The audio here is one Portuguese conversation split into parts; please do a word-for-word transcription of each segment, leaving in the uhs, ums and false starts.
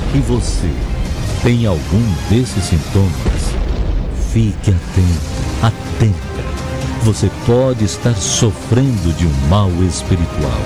E você tem algum desses sintomas? Fique atento, atenta. Você pode estar sofrendo de um mal espiritual.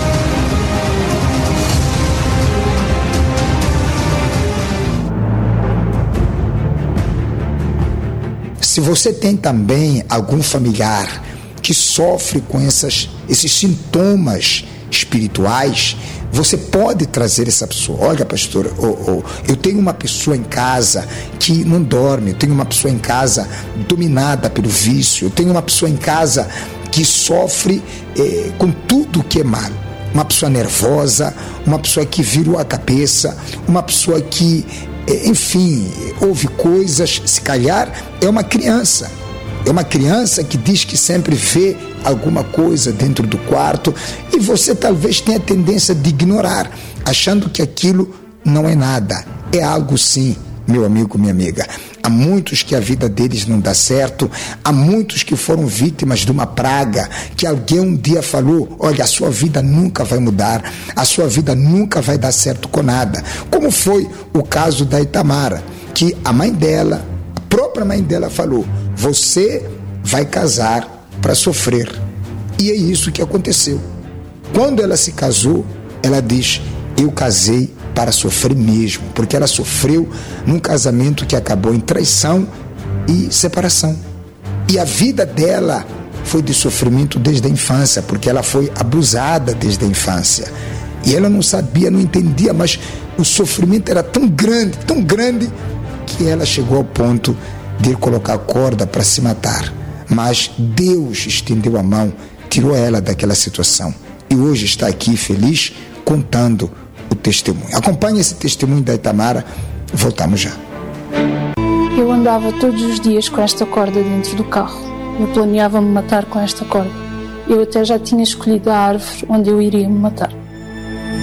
Se você tem também algum familiar que sofre com essas, esses sintomas espirituais, você pode trazer essa pessoa. Olha, pastor, oh, oh, eu tenho uma pessoa em casa que não dorme, eu tenho uma pessoa em casa dominada pelo vício, eu tenho uma pessoa em casa que sofre eh, com tudo que é mal. Uma pessoa nervosa, uma pessoa que virou a cabeça, uma pessoa que, eh, enfim, ouve coisas, se calhar é uma criança. É uma criança que diz que sempre vê alguma coisa dentro do quarto e você talvez tenha a tendência de ignorar, achando que aquilo não é nada. É algo sim, meu amigo, minha amiga. Há muitos que a vida deles não dá certo, há muitos que foram vítimas de uma praga, que alguém um dia falou, olha, a sua vida nunca vai mudar, a sua vida nunca vai dar certo com nada. Como foi o caso da Itamara, que a mãe dela, a própria mãe dela falou, você vai casar para sofrer. E é isso que aconteceu. Quando ela se casou, ela diz, eu casei para sofrer mesmo, porque ela sofreu num casamento que acabou em traição e separação. E a vida dela foi de sofrimento desde a infância, porque ela foi abusada desde a infância. E ela não sabia, não entendia, mas o sofrimento era tão grande, tão grande, que ela chegou ao ponto de colocar a corda para se matar. Mas Deus estendeu a mão, tirou ela daquela situação. E hoje está aqui feliz, contando o testemunho. Acompanhe esse testemunho da Itamara. Voltamos já. Eu andava todos os dias com esta corda dentro do carro. Eu planeava me matar com esta corda. Eu até já tinha escolhido a árvore onde eu iria me matar.